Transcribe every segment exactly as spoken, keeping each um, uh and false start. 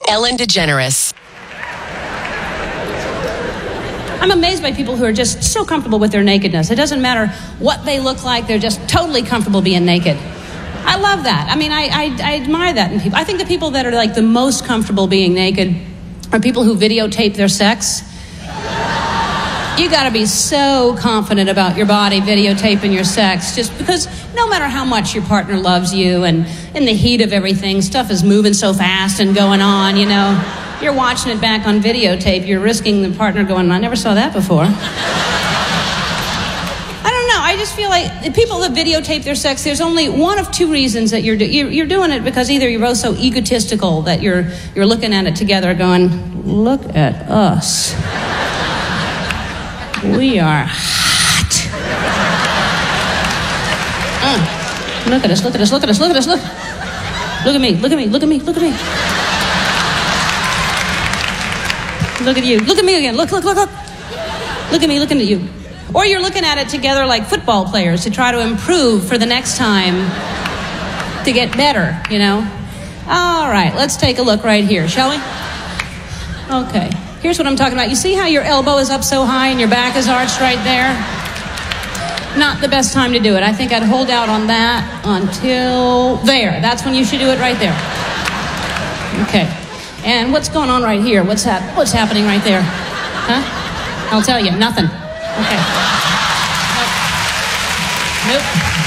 Ellen DeGeneres. I'm amazed by people who are just so comfortable with their nakedness. It doesn't matter what they look like. They're just totally comfortable being naked. I love that. I mean, I, I, I admire that in people. I think the people that are like the most comfortable being naked are people who videotape their sex. You got to be so confident about your body videotaping your sex, just because no matter how much your partner loves you and in the heat of everything, stuff is moving so fast and going on, you know. You're watching it back on videotape, you're risking the partner going, I never saw that before. I don't know, I just feel like the people that videotape their sex, there's only one of two reasons that you're, do- you're, you're doing it, because either you're both so egotistical that you're, you're looking at it together going, look at us. We are hot. Uh, look at us, look at us, look at us, look at us, look. Look at me, look at me, look at me, look at me. Look at you. Look at me again. Look, look, look, look. Look at me looking at you. Or you're looking at it together like football players to try to improve for the next time to get better, you know? All right, let's take a look right here, shall we? Okay, here's what I'm talking about. You see how your elbow is up so high and your back is arched right there? Not the best time to do it. I think I'd hold out on that until there. That's when you should do it, right there. Okay. And what's going on right here? What's hap- What's happening right there? Huh? I'll tell you, nothing. Okay. Nope.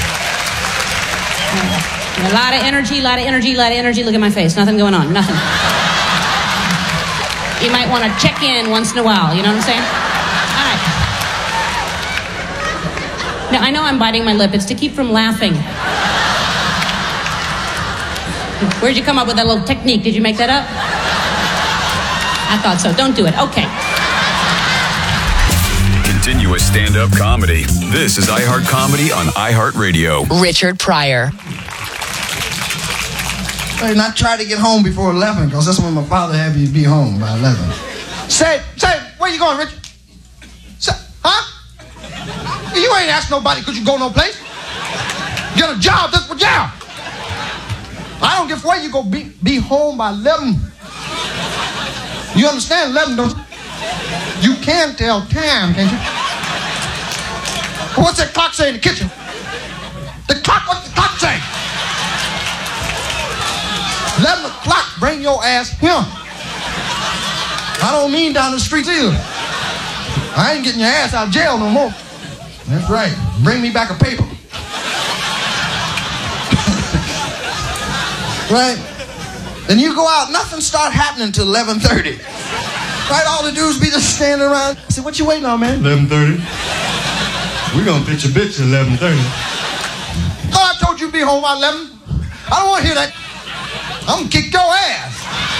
Nope. A lot of energy, a lot of energy, a lot of energy. Look at my face. Nothing going on. Nothing. You might want to check in once in a while. You know what I'm saying? All right. Now, I know I'm biting my lip. It's to keep from laughing. Where'd you come up with that little technique? Did you make that up? I thought so. Don't do it. Okay. Continuous stand-up comedy. This is iHeart Comedy on iHeartRadio. Richard Pryor. Hey, not try to get home before eleven, because that's when my father had me be home by eleven. Say, say, where you going, Richard? Say, huh? You ain't asked nobody because you go no place. Get a job, that's what job. I don't give a where you go be, be home by eleven. You understand eleven, don't you? You can tell time, can't you? What's that clock say in the kitchen? The clock, what's the clock say? eleven o'clock, bring your ass here. I don't mean down the streets either. I ain't getting your ass out of jail no more. That's right. Bring me back a paper. Right? Then you go out, nothing start happening till eleven thirty. Right? All the dudes be just standing around. I said, what you waiting on, man? eleven thirty. We're gonna pitch a bitch at eleven thirty. Oh, I told you to be home by eleven. I don't want to hear that. I'm gonna kick your ass.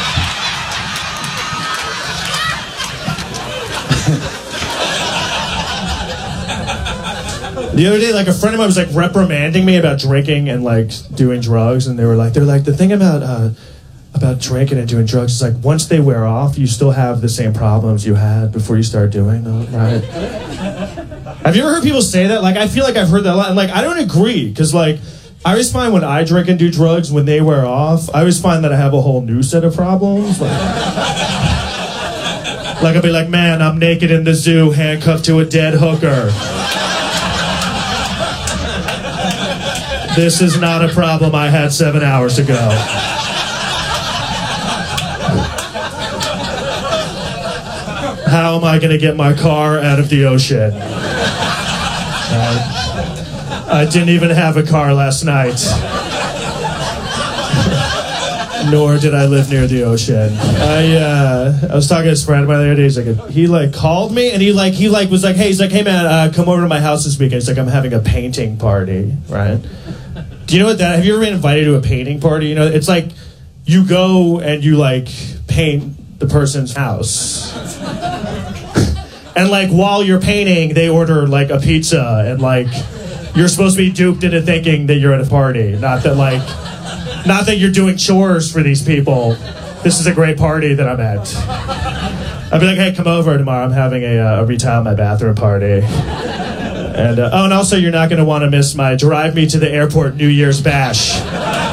The other day, like, a friend of mine was like reprimanding me about drinking and like doing drugs, and they were like, they're like, the thing about uh, about drinking and doing drugs is like once they wear off, you still have the same problems you had before you started doing them, right? Have you ever heard people say that? Like, I feel like I've heard that a lot, and like, I don't agree, because like, I always find when I drink and do drugs, when they wear off, I always find that I have a whole new set of problems. Like, like I'll be like, man, I'm naked in the zoo, handcuffed to a dead hooker. This is not a problem I had seven hours ago. How am I going to get my car out of the ocean? Uh, I didn't even have a car last night. Nor did I live near the ocean. I uh, I was talking to this friend of mine the other day. He's like, he like called me and he like he like was like, hey, he's like, hey man, uh, come over to my house this weekend. He's like, I'm having a painting party, right? Do you know what that? Have you ever been invited to a painting party? You know, it's like you go and you like paint the person's house, and like while you're painting, they order like a pizza, and like you're supposed to be duped into thinking that you're at a party, not that like. Not that you're doing chores for these people. This is a great party that I'm at. I'd be like, hey, come over tomorrow. I'm having a, uh, a retile my bathroom party. And uh, oh, and also you're not going to want to miss my Drive Me to the Airport New Year's Bash.